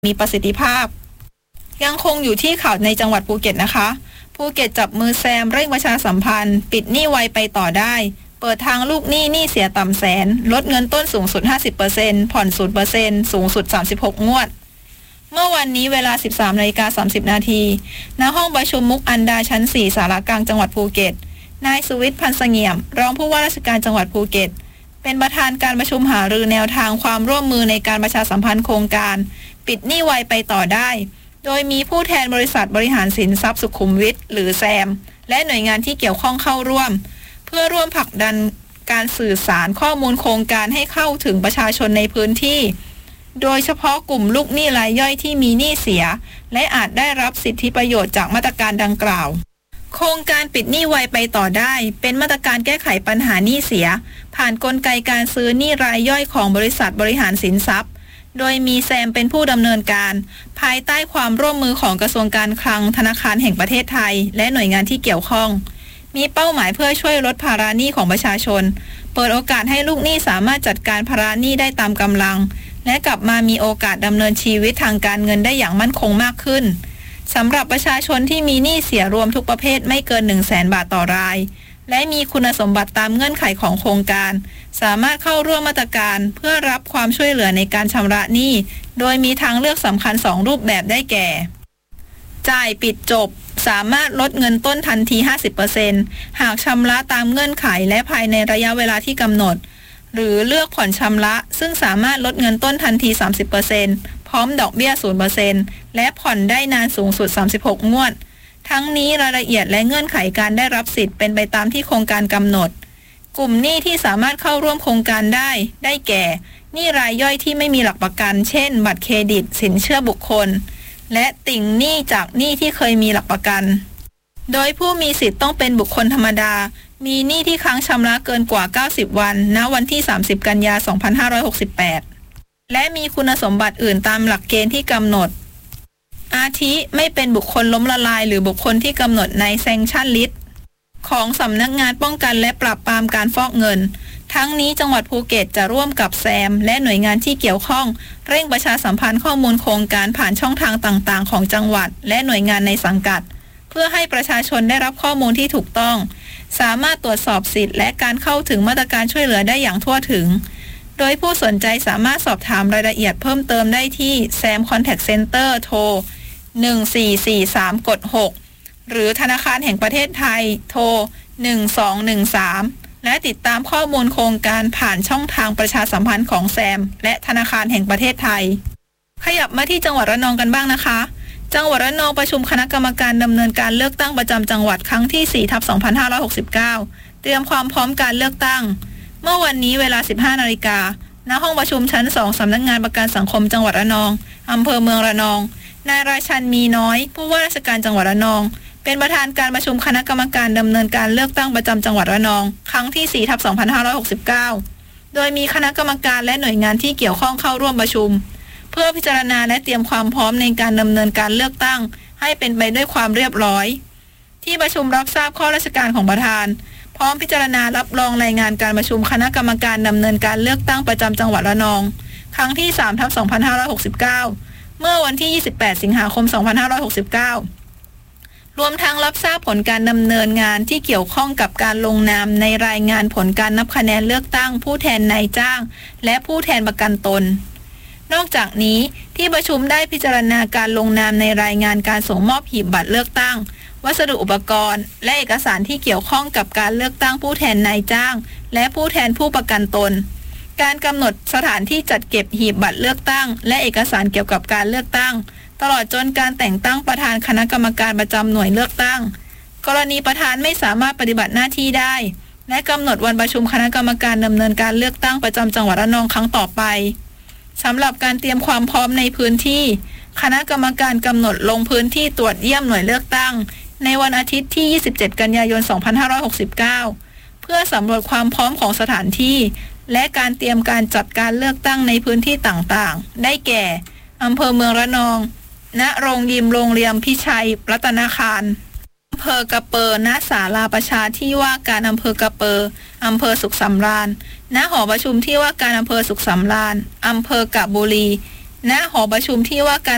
มีประสิทธิภาพยังคงอยู่ที่ข่าวในจังหวัดภูเก็ตนะคะภูเก็ตจับมือแซมเร่งประชาสัมพันธ์ปิดหนี้ไวไปต่อได้เปิดทางลูกหนี้เสียต่ำแสนลดเงินต้นสูงสุด 50% ผ่อน 0% สูงสุด36งวดเมื่อวันนี้เวลา 13:30 นาทีณห้องประชุมมุกอันดาชั้น 4 สารกลางจังหวัดภูเก็ตนายสุวิทย์ พันธ์เสงี่ยมรองผู้ว่าราชการจังหวัดภูเก็ตเป็นประธานการประชุมหารือแนวทางความร่วมมือในการประชาสัมพันธ์โครงการปิดหนี้ไวไปต่อได้โดยมีผู้แทนบริษัทบริหารสินทรัพย์สุขุมวิทหรือแซมและหน่วยงานที่เกี่ยวข้องเข้าร่วมเพื่อร่วมผลักดันการสื่อสารข้อมูลโครงการให้เข้าถึงประชาชนในพื้นที่โดยเฉพาะกลุ่มลูกหนี้รายย่อยที่มีหนี้เสียและอาจได้รับสิทธิประโยชน์จากมาตรการดังกล่าวโครงการปิดหนี้ไวไปต่อได้เป็นมาตรการแก้ไขปัญหาหนี้เสียผ่านกลไกการซื้อหนี้รายย่อยของบริษัทบริหารสินทรัพย์โดยมีแซมเป็นผู้ดำเนินการภายใต้ความร่วมมือของกระทรวงการคลังธนาคารแห่งประเทศไทยและหน่วยงานที่เกี่ยวข้องมีเป้าหมายเพื่อช่วยลดภาระหนี้ของประชาชนเปิดโอกาสให้ลูกหนี้สามารถจัดการภาระหนี้ได้ตามกำลังและกลับมามีโอกาสดำเนินชีวิตทางการเงินได้อย่างมั่นคงมากขึ้นสำหรับประชาชนที่มีหนี้เสียรวมทุกประเภทไม่เกิน 100,000 บาทต่อรายและมีคุณสมบัติตามเงื่อนไขของโครงการสามารถเข้าร่วมมาตรการเพื่อรับความช่วยเหลือในการชำระหนี้โดยมีทางเลือกสำคัญ2รูปแบบได้แก่จ่ายปิดจบสามารถลดเงินต้นทันที 50% หากชำระตามเงื่อนไขและภายในระยะเวลาที่กำหนดหรือเลือกผ่อนชำระซึ่งสามารถลดเงินต้นทันที 30% พร้อมดอกเบี้ย 0% และผ่อนได้นานสูงสุด36งวดทั้งนี้รายละเอียดและเงื่อนไขการได้รับสิทธิ์เป็นไปตามที่โครงการกำหนดกลุ่มหนี้ที่สามารถเข้าร่วมโครงการได้แก่หนี้รายย่อยที่ไม่มีหลักประกันเช่นบัตรเครดิตสินเชื่อบุคคลและติ่งหนี้จากหนี้ที่เคยมีหลักประกันโดยผู้มีสิทธิ์ต้องเป็นบุคคลธรรมดามีหนี้ที่ค้างชำระเกินกว่า90วันณวันที่30กันยายน2568และมีคุณสมบัติอื่นตามหลักเกณฑ์ที่กำหนดอาทิไม่เป็นบุคคลล้มละลายหรือบุคคลที่กำหนดในแซงชั่นลิสต์ของสำนักงานป้องกันและปราบปรามการฟอกเงินทั้งนี้จังหวัดภูเก็ตจะร่วมกับแซมและหน่วยงานที่เกี่ยวข้องเร่งประชาสัมพันธ์ข้อมูลโครงการผ่านช่องทางต่างๆของจังหวัดและหน่วยงานในสังกัดเพื่อให้ประชาชนได้รับข้อมูลที่ถูกต้องสามารถตรวจสอบสิทธิ์และการเข้าถึงมาตรการช่วยเหลือได้อย่างทั่วถึงโดยผู้สนใจสามารถสอบถามรายละเอียดเพิ่มเติมได้ที่แซมคอนแทคเซ็นเตอร์โทร1443กด6หรือธนาคารแห่งประเทศไทยโทร1213และติดตามข้อมูลโครงการผ่านช่องทางประชาสัมพันธ์ของแซมและธนาคารแห่งประเทศไทยขยับมาที่จังหวัดระนองกันบ้างนะคะจังหวัดระนองประชุมคณะกรรมการดำเนินการเลือกตั้งประจำจังหวัดครั้งที่4/2569เตรียมความพร้อมการเลือกตั้งเมื่อวันนี้เวลา 15 นาฬิกาณห้องประชุมชั้น 2สำนักงานประกันสังคมจังหวัดระนองอำเภอเมืองระนองนายราชันมีน้อยผู้ว่าราชการจังหวัดระนองเป็นประธานการประชุมคณะกรรมการดำเนินการเลือกตั้งประจำจังหวัดระนองครั้งที่4/2569โดยมีคณะกรรมการและหน่วยงานที่เกี่ยวข้องเข้าร่วมประชุมเพื่อพิจารณาและเตรียมความพร้อมในการดำเนินการเลือกตั้งให้เป็นไปด้วยความเรียบร้อยที่ประชุมรับทราบข้อราชการของประธานพร้อมพิจารณารับรองรายงานการประชุมคณะกรรมการดำเนินการเลือกตั้งประจำจังหวัดระนองครั้งที่3/2569เมื่อวันที่28สิงหาคม2569รวมทั้งรับทราบผลการดำเนินงานที่เกี่ยวข้องกับการลงนามในรายงานผลการนับคะแนนเลือกตั้งผู้แทนนายจ้างและผู้แทนประกันตนนอกจากนี้ที่ประชุมได้พิจารณาการลงนามในรายงานการส่งมอบหีบบัตรเลือกตั้งวัสดุอุปกรณ์และเอกสารที่เกี่ยวข้องกับการเลือกตั้งผู้แทนนายจ้างและผู้แทนผู้ประกันตนการกำหนดสถานที่จัดเก็บหีบบัตรเลือกตั้งและเอกสารเกี่ยวกับการเลือกตั้งตลอดจนการแต่งตั้งประธานคณะกรรมการประจำหน่วยเลือกตั้งกรณีประธานไม่สามารถปฏิบัติหน้าที่ได้และกำหนดวันประชุมคณะกรรมการดำเนินการเลือกตั้งประจำจังหวัดระนองครั้งต่อไปสำหรับการเตรียมความพร้อมในพื้นที่คณะกรรมการกำหนดลงพื้นที่ตรวจเยี่ยมหน่วยเลือกตั้งในวันอาทิตย์ที่27กันยายน2569เพื่อสำรวจความพร้อมของสถานที่และการเตรียมการจัดการเลือกตั้งในพื้นที่ต่างๆได้แก่อำเภอเมืองระนองณโรงยิมโรงเรียนพิชัยรัตนาคารอำเภอกระเปอณศาลาประชาที่ว่าการอำเภอกระเปออำเภอสุขสำราญณหอประชุมที่ว่าการอำเภอสุขสำราญอำเภอกะบุรีณหอประชุมที่ว่าการ